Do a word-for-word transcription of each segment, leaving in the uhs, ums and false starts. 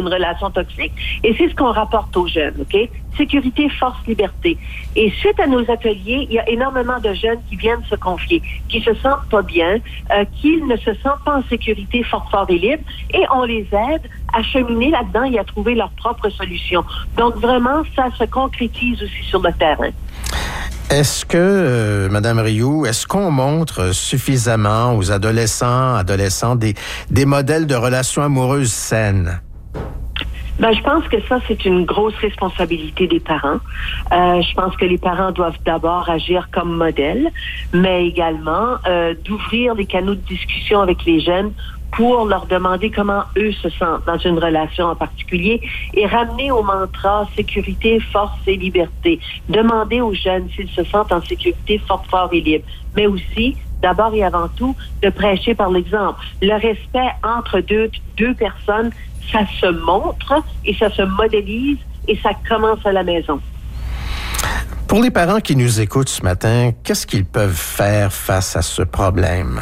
une relation toxique. Et c'est ce qu'on rapporte aux jeunes, OK? Sécurité, force, liberté. Et suite à nos ateliers, il y a énormément de jeunes qui viennent se confier, qui se sentent pas bien, euh, qui ne se sentent pas en sécurité, fort, fort et libre, et on les aide à cheminer là-dedans et à trouver leur propre solution. Donc vraiment, ça se concrétise aussi sur le terrain. Est-ce que, euh, Madame Rioux, est-ce qu'on montre suffisamment aux adolescents, adolescentes, des, des modèles de relations amoureuses saines? Ben, je pense que ça, c'est une grosse responsabilité des parents. Euh, je pense que les parents doivent d'abord agir comme modèle, mais également euh, d'ouvrir les canaux de discussion avec les jeunes pour leur demander comment eux se sentent dans une relation en particulier et ramener au mantra sécurité, force et liberté. Demander aux jeunes s'ils se sentent en sécurité, fort, fort et libre. Mais aussi, d'abord et avant tout, de prêcher par l'exemple. Le respect entre deux, deux personnes, ça se montre et ça se modélise et ça commence à la maison. Pour les parents qui nous écoutent ce matin, qu'est-ce qu'ils peuvent faire face à ce problème?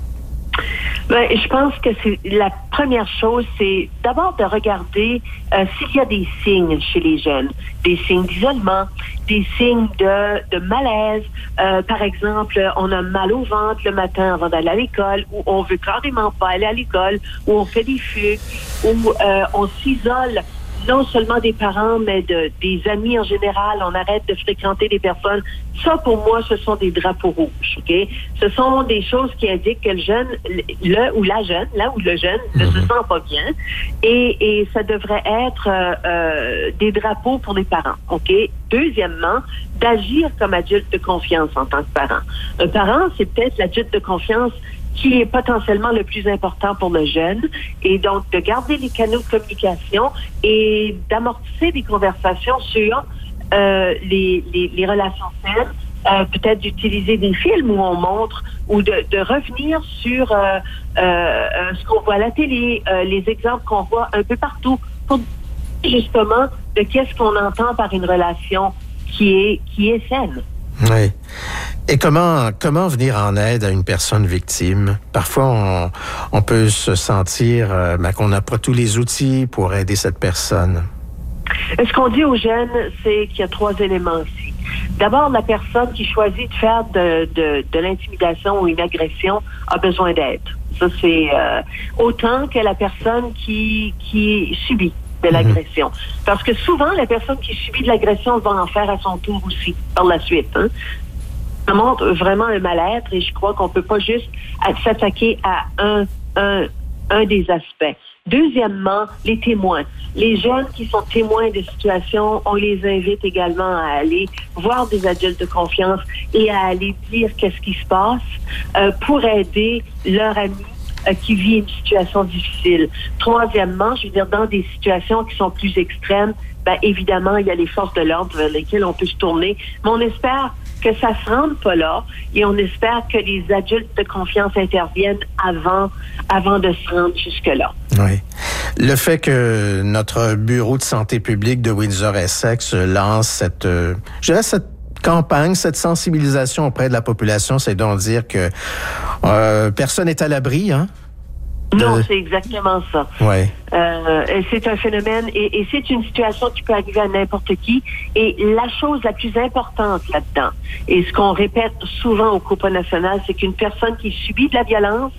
Ben, je pense que c'est la première chose, c'est d'abord de regarder euh, s'il y a des signes chez les jeunes, des signes d'isolement, des signes de, de malaise. Euh, par exemple, on a mal au ventre le matin avant d'aller à l'école, ou on veut carrément pas aller à l'école, ou on fait des fugues, ou euh, on s'isole. Non seulement des parents, mais de, des amis en général. On arrête de fréquenter des personnes. Ça, pour moi, ce sont des drapeaux rouges, OK? Ce sont des choses qui indiquent que le jeune, le ou la jeune, là où le jeune ne se sent pas bien. Et, et ça devrait être euh, euh, des drapeaux pour les parents, OK? Deuxièmement, d'agir comme adulte de confiance en tant que parent. Un parent, c'est peut-être l'adulte de confiance qui est potentiellement le plus important pour le jeune, et donc de garder les canaux de communication et d'amorcer des conversations sur euh, les, les, les relations saines, euh, peut-être d'utiliser des films où on montre, ou de, de revenir sur euh, euh, ce qu'on voit à la télé, euh, les exemples qu'on voit un peu partout, pour justement de qu'est-ce qu'on entend par une relation qui est, qui est saine. Oui. Et comment comment venir en aide à une personne victime? Parfois, on, on peut se sentir euh, ben, qu'on n'a pas tous les outils pour aider cette personne. Ce qu'on dit aux jeunes, c'est qu'il y a trois éléments ici. D'abord, la personne qui choisit de faire de, de, de l'intimidation ou une agression a besoin d'aide. Ça, c'est euh, autant que la personne qui, qui subit de l'agression. Mm-hmm. Parce que souvent, la personne qui subit de l'agression va en faire à son tour aussi, par la suite. Hein? Ça montre vraiment un mal-être et je crois qu'on peut pas juste s'attaquer à un, un, un des aspects. Deuxièmement, les témoins. Les jeunes qui sont témoins de situations, on les invite également à aller voir des adultes de confiance et à aller dire qu'est-ce qui se passe euh, pour aider leur ami euh, qui vit une situation difficile. Troisièmement, je veux dire, dans des situations qui sont plus extrêmes, ben, évidemment, il y a les forces de l'ordre vers lesquelles on peut se tourner, mais on espère que ça se rende pas là et on espère que les adultes de confiance interviennent avant, avant de se rendre jusque-là. Oui. Le fait que notre bureau de santé publique de Windsor-Essex lance cette, euh, je dirais cette campagne, cette sensibilisation auprès de la population, c'est donc dire que euh, personne n'est à l'abri, hein? De... Non, c'est exactement ça. Ouais. Euh, c'est un phénomène et, et c'est une situation qui peut arriver à n'importe qui. Et la chose la plus importante là-dedans, et ce qu'on répète souvent au Coupa national, c'est qu'une personne qui subit de la violence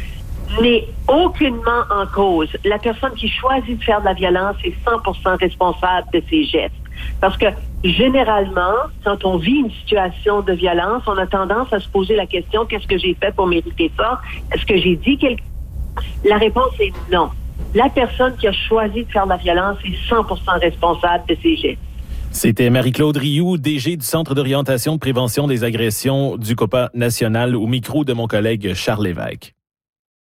n'est aucunement en cause. La personne qui choisit de faire de la violence est cent pour cent responsable de ses gestes. Parce que généralement, quand on vit une situation de violence, on a tendance à se poser la question, qu'est-ce que j'ai fait pour mériter ça? Est-ce que j'ai dit quelque chose? La réponse est non. La personne qui a choisi de faire de la violence est cent pour cent responsable de ses gestes. C'était Marie-Claude Rioux, D G du Centre d'orientation de prévention des agressions du Coupa national, au micro de mon collègue Charles Lévesque.